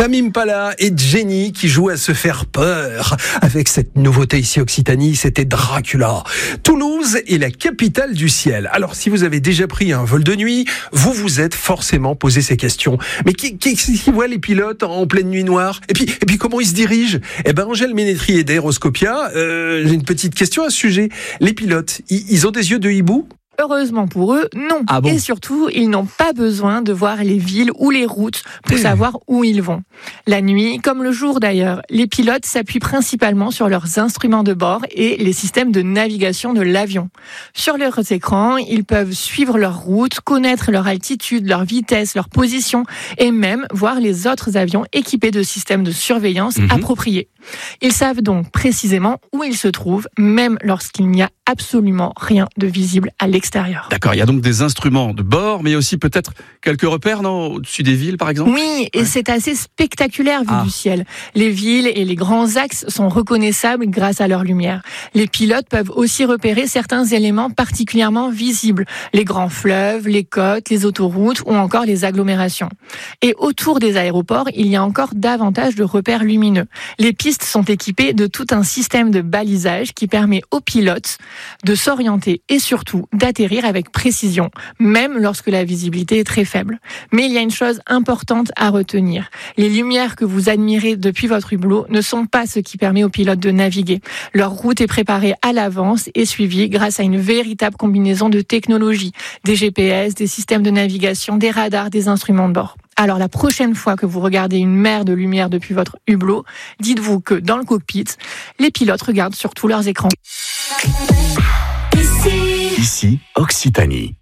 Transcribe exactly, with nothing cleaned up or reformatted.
Tamim Pala et Jenny qui jouent à se faire peur. Avec cette nouveauté ici Occitanie, c'était Dracula. Toulouse est la capitale du ciel. Alors si vous avez déjà pris un vol de nuit, vous vous êtes forcément posé ces questions. Mais qui, qui, qui voit les pilotes en pleine nuit noire ? Et puis, et puis comment ils se dirigent ? Eh ben Angèle Ménétrier d'Aéroscopia, euh, j'ai une petite question à ce sujet. Les pilotes, ils, ils ont des yeux de hibou ? Heureusement pour eux, non. Ah bon ? Et surtout, ils n'ont pas besoin de voir les villes ou les routes pour savoir où ils vont. La nuit, comme le jour d'ailleurs, les pilotes s'appuient principalement sur leurs instruments de bord et les systèmes de navigation de l'avion. Sur leurs écrans, ils peuvent suivre leur route, connaître leur altitude, leur vitesse, leur position et même voir les autres avions équipés de systèmes de surveillance mmh. appropriés. Ils savent donc précisément où ils se trouvent, même lorsqu'il n'y a absolument rien de visible à l'extérieur. D'accord, il y a donc des instruments de bord, mais aussi peut-être quelques repères, non, au-dessus des villes, par exemple ? Oui, et ouais. c'est assez spectaculaire vu ah. du ciel. Les villes et les grands axes sont reconnaissables grâce à leur lumière. Les pilotes peuvent aussi repérer certains éléments particulièrement visibles, les grands fleuves, les côtes, les autoroutes ou encore les agglomérations. Et autour des aéroports, il y a encore davantage de repères lumineux. Les pistes sont équipées de tout un système de balisage qui permet aux pilotes de s'orienter et surtout d'atterrir avec précision, même lorsque la visibilité est très faible. Mais il y a une chose importante à retenir. Les lumières que vous admirez depuis votre hublot ne sont pas ce qui permet aux pilotes de naviguer. Leur route est préparée à l'avance et suivie grâce à une véritable combinaison de technologies, des G P S, des systèmes de navigation, des radars, des instruments de bord. Alors la prochaine fois que vous regardez une mer de lumière depuis votre hublot, dites-vous que dans le cockpit, les pilotes regardent surtout leurs écrans. Ici, Occitanie.